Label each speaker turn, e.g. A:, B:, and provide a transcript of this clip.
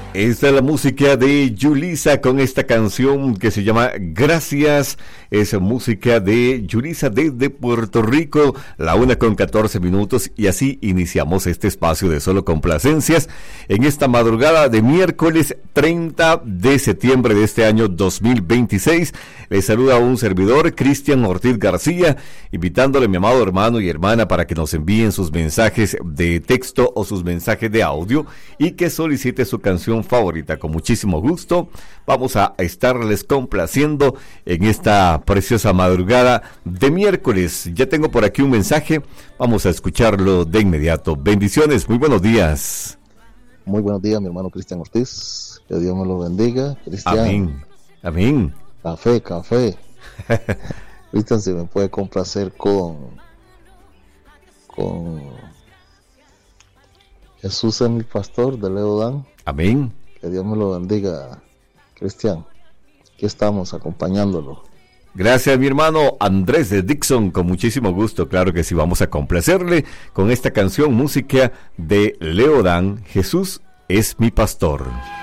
A: Esta es la música de Yulisa con esta canción que se llama Gracias. Es música de Yulisa desde Puerto Rico, la 1:14 y así iniciamos este espacio de Solo Complacencias en esta madrugada de miércoles 30 de septiembre de este año 2026. Les saluda un servidor, Cristian Ortiz García, invitándole a mi amado hermano y hermana para que nos envíen sus mensajes de texto o sus mensajes de audio y que solicite su canción favorita. Con muchísimo gusto vamos a estarles complaciendo en esta preciosa madrugada de miércoles. Ya tengo por aquí un mensaje, vamos a escucharlo de inmediato. Bendiciones, muy buenos días.
B: Muy buenos días, mi hermano Cristian Ortiz, que Dios me lo bendiga. Cristian,
A: amén, amén.
B: Café Cristian, si me puede complacer con Jesús es mi pastor, de Leo Dan.
A: Amén.
B: Que Dios me lo bendiga, Cristian. Aquí estamos acompañándolo.
A: Gracias, mi hermano Andrés de Dixon, con muchísimo gusto. Claro que sí, vamos a complacerle con esta canción, música de Leo Dan, Jesús es mi pastor.